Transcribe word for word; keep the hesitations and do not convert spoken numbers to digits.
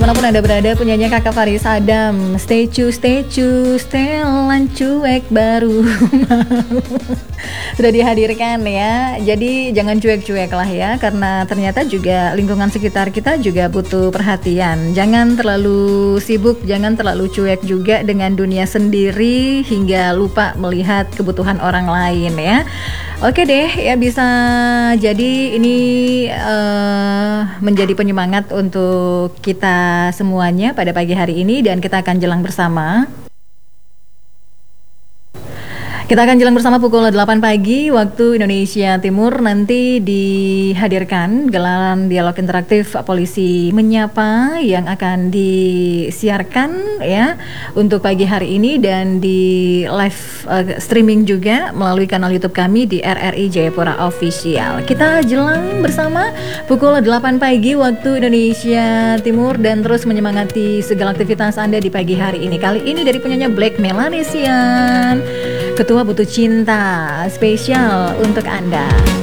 dimanapun Anda berada, punyanya Kakak Faris Adam. Stay true, stay true, setelan cuek baru sudah dihadirkan ya. Jadi jangan cuek-cuek lah ya, karena ternyata juga lingkungan sekitar kita juga butuh perhatian. Jangan terlalu sibuk, jangan terlalu cuek juga dengan dunia sendiri hingga lupa melihat kebutuhan orang lain ya. Oke deh, ya bisa jadi ini uh, menjadi penyemangat untuk kita semuanya pada pagi hari ini, dan kita akan jelang bersama. Kita akan jalan bersama pukul delapan pagi waktu Indonesia Timur. Nanti dihadirkan gelaran dialog interaktif Polisi Menyapa yang akan disiarkan ya untuk pagi hari ini, dan di live uh, streaming juga melalui kanal YouTube kami di R R I Jayapura Official. Kita jelang bersama pukul delapan pagi waktu Indonesia Timur, dan terus menyemangati segala aktivitas Anda di pagi hari ini. Kali ini dari penyanyi Black Melanesian, Ketua Butuh Cinta, spesial untuk Anda.